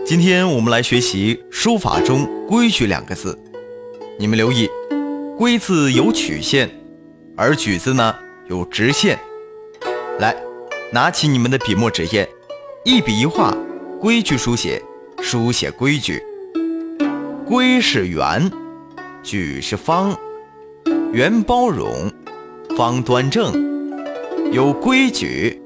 今天我们来学习书法中规矩2个字。你们留意，规字有曲线，而矩字呢有直线。来，拿起你们的笔墨纸砚，一笔一画，规矩书写规矩。规是圆，矩是方，圆包容，方端正。有规矩